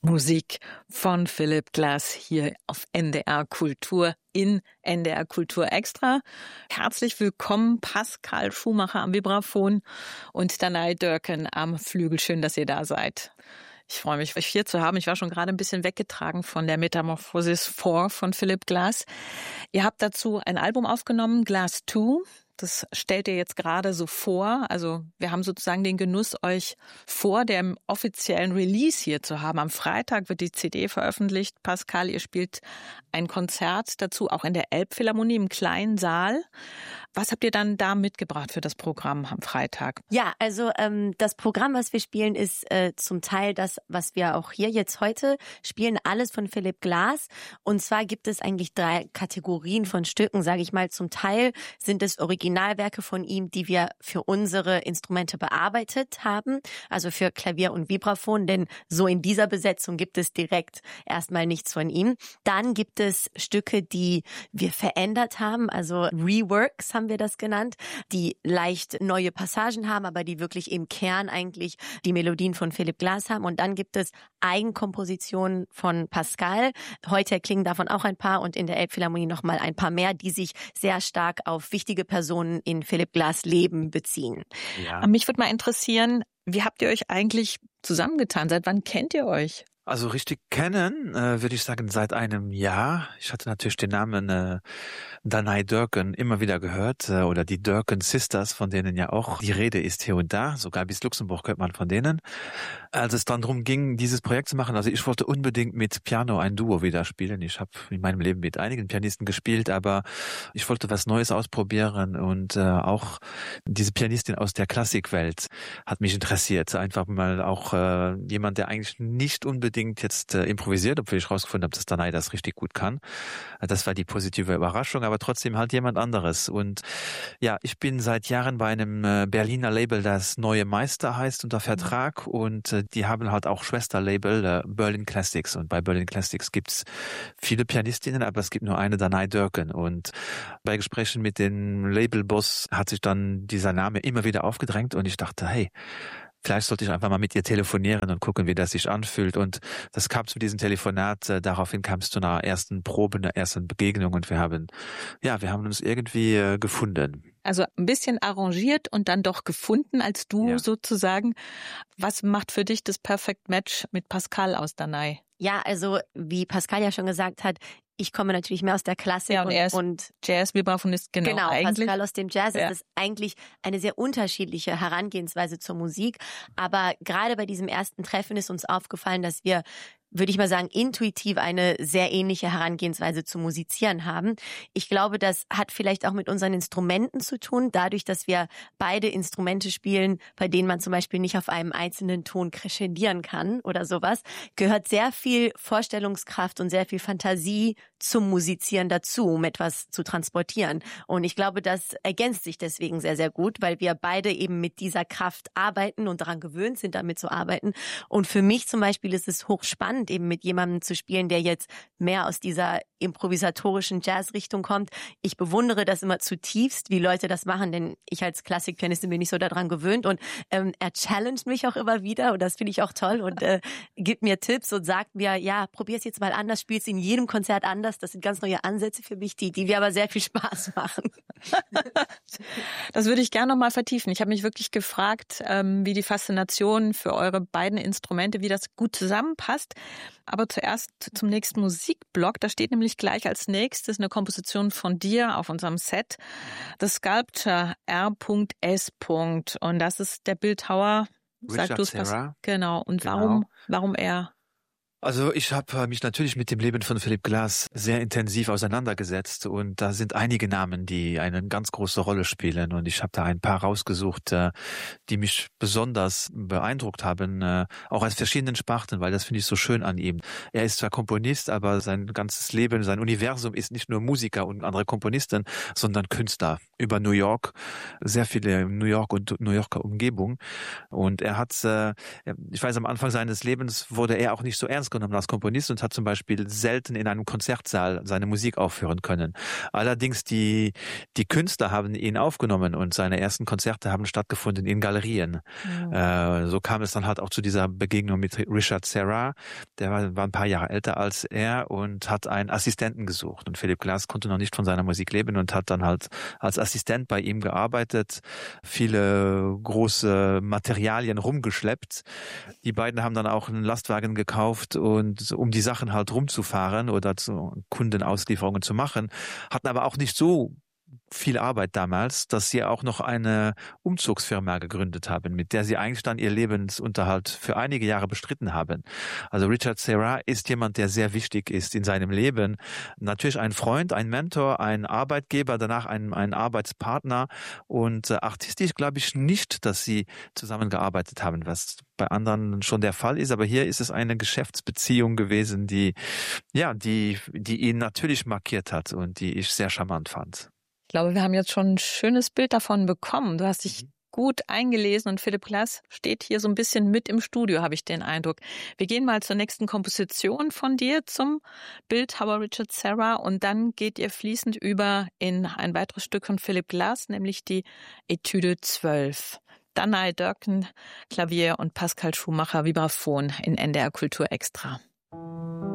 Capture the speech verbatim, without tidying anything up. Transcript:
Musik von Philip Glass hier auf N D R Kultur in N D R Kultur Extra. Herzlich willkommen, Pascal Schumacher am Vibraphon und Danai Dörken am Flügel. Schön, dass ihr da seid. Ich freue mich, euch hier zu haben. Ich war schon gerade ein bisschen weggetragen von der Metamorphosis vier von Philip Glass. Ihr habt dazu ein Album aufgenommen, Glass zwei. Das stellt ihr jetzt gerade so vor. Also wir haben sozusagen den Genuss, euch vor dem offiziellen Release hier zu haben. Am Freitag wird die C D veröffentlicht. Pascal, ihr spielt ein Konzert dazu, auch in der Elbphilharmonie im kleinen Saal. Was habt ihr dann da mitgebracht für das Programm am Freitag? Ja, also ähm, das Programm, was wir spielen, ist äh, zum Teil das, was wir auch hier jetzt heute spielen, alles von Philip Glass. Und zwar gibt es eigentlich drei Kategorien von Stücken, sage ich mal. Zum Teil sind es Originalwerke von ihm, die wir für unsere Instrumente bearbeitet haben, also für Klavier und Vibraphon, denn so in dieser Besetzung gibt es direkt erstmal nichts von ihm. Dann gibt es Stücke, die wir verändert haben, also Reworks haben wir das genannt, die leicht neue Passagen haben, aber die wirklich im Kern eigentlich die Melodien von Philip Glass haben. Und dann gibt es Eigenkompositionen von Pascal. Heute klingen davon auch ein paar und in der Elbphilharmonie noch mal ein paar mehr, die sich sehr stark auf wichtige Personen in Philip Glass Leben beziehen. Ja. Mich würde mal interessieren, wie habt ihr euch eigentlich zusammengetan? Seit wann kennt ihr euch? Also richtig kennen, äh, würde ich sagen, seit einem Jahr. Ich hatte natürlich den Namen äh, Danai Dörken immer wieder gehört äh, oder die Dörken Sisters, von denen ja auch die Rede ist hier und da. Sogar bis Luxemburg hört man von denen. Als es dann darum ging, dieses Projekt zu machen, also ich wollte unbedingt mit Piano ein Duo wieder spielen. Ich habe in meinem Leben mit einigen Pianisten gespielt, aber ich wollte was Neues ausprobieren und äh, auch diese Pianistin aus der Klassikwelt hat mich interessiert. Einfach mal auch äh, jemand, der eigentlich nicht unbedingt jetzt äh, improvisiert, obwohl ich rausgefunden habe, dass Danai das richtig gut kann. Das war die positive Überraschung, aber trotzdem halt jemand anderes. Und ja, ich bin seit Jahren bei einem äh, Berliner Label, das Neue Meister heißt, unter Vertrag und äh, die haben halt auch Schwesterlabel äh, Berlin Classics und bei Berlin Classics gibt's viele Pianistinnen, aber es gibt nur eine, Danai Dörken. Und bei Gesprächen mit dem Labelboss hat sich dann dieser Name immer wieder aufgedrängt und ich dachte, hey, vielleicht sollte ich einfach mal mit ihr telefonieren und gucken, wie das sich anfühlt. Und das kam zu diesem Telefonat. Äh, daraufhin kam es zu einer ersten Probe, einer ersten Begegnung. Und wir haben, ja, wir haben uns irgendwie äh, gefunden. Also ein bisschen arrangiert und dann doch gefunden als Duo ja. sozusagen. Was macht für dich das Perfect Match mit Pascal aus Danai? Ja, also wie Pascal ja schon gesagt hat, ich komme natürlich mehr aus der Klassik ja, und, und, er ist und Jazz-Vibraphonist, genau. Genau, eigentlich. Pascal aus dem Jazz ja. ist es eigentlich eine sehr unterschiedliche Herangehensweise zur Musik. Aber gerade bei diesem ersten Treffen ist uns aufgefallen, dass wir, würde ich mal sagen, intuitiv eine sehr ähnliche Herangehensweise zu musizieren haben. Ich glaube, das hat vielleicht auch mit unseren Instrumenten zu tun, dadurch, dass wir beide Instrumente spielen, bei denen man zum Beispiel nicht auf einem einzelnen Ton crescendieren kann oder sowas, gehört sehr viel Vorstellungskraft und sehr viel Fantasie zum Musizieren dazu, um etwas zu transportieren. Und ich glaube, das ergänzt sich deswegen sehr, sehr gut, weil wir beide eben mit dieser Kraft arbeiten und daran gewöhnt sind, damit zu arbeiten. Und für mich zum Beispiel ist es hochspannend, eben mit jemandem zu spielen, der jetzt mehr aus dieser improvisatorischen Jazz-Richtung kommt. Ich bewundere das immer zutiefst, wie Leute das machen, denn ich als Klassikpianistin bin nicht so daran gewöhnt und ähm, er challenged mich auch immer wieder und das finde ich auch toll und äh, gibt mir Tipps und sagt mir, ja, probier's jetzt mal anders, spiel's in jedem Konzert anders. Das sind ganz neue Ansätze für mich, die, die mir aber sehr viel Spaß machen. Das würde ich gerne noch mal vertiefen. Ich habe mich wirklich gefragt, ähm, wie die Faszination für eure beiden Instrumente, wie das gut zusammenpasst. Aber zuerst zum nächsten Musikblock. Da steht nämlich gleich als nächstes eine Komposition von dir auf unserem Set. The Sculpture R S. Und das ist der Bildhauer. Sag du es was. Genau. Und genau. warum, warum er? Also ich habe mich natürlich mit dem Leben von Philip Glass sehr intensiv auseinandergesetzt und da sind einige Namen, die eine ganz große Rolle spielen und ich habe da ein paar rausgesucht, die mich besonders beeindruckt haben, auch aus verschiedenen Sparten, weil das finde ich so schön an ihm. Er ist zwar Komponist, aber sein ganzes Leben, sein Universum ist nicht nur Musiker und andere Komponisten, sondern Künstler über New York, sehr viele New York und New Yorker Umgebung und er hat, ich weiß, am Anfang seines Lebens wurde er auch nicht so ernst genommen als Komponist und hat zum Beispiel selten in einem Konzertsaal seine Musik aufführen können. Allerdings die, die Künstler haben ihn aufgenommen und seine ersten Konzerte haben stattgefunden in Galerien. Mhm. Äh, so kam es dann halt auch zu dieser Begegnung mit Richard Serra. Der war, war ein paar Jahre älter als er und hat einen Assistenten gesucht. Und Philip Glass konnte noch nicht von seiner Musik leben und hat dann halt als Assistent bei ihm gearbeitet, viele große Materialien rumgeschleppt. Die beiden haben dann auch einen Lastwagen gekauft und um die Sachen halt rumzufahren oder zu Kundenauslieferungen zu machen, hatten aber auch nicht so viel Arbeit damals, dass sie auch noch eine Umzugsfirma gegründet haben, mit der sie eigentlich dann ihr Lebensunterhalt für einige Jahre bestritten haben. Also Richard Serra ist jemand, der sehr wichtig ist in seinem Leben. Natürlich ein Freund, ein Mentor, ein Arbeitgeber, danach ein, ein Arbeitspartner und äh, artistisch glaube ich nicht, dass sie zusammengearbeitet haben, was bei anderen schon der Fall ist, aber hier ist es eine Geschäftsbeziehung gewesen, die, ja, die, die ihn natürlich markiert hat und die ich sehr charmant fand. Ich glaube, wir haben jetzt schon ein schönes Bild davon bekommen. Du hast dich gut eingelesen und Philip Glass steht hier so ein bisschen mit im Studio, habe ich den Eindruck. Wir gehen mal zur nächsten Komposition von dir, zum Bildhauer Richard Serra, und dann geht ihr fließend über in ein weiteres Stück von Philip Glass, nämlich die Etüde zwölf. Danai Dörken, Klavier und Pascal Schumacher, Vibraphon in N D R Kultur Extra.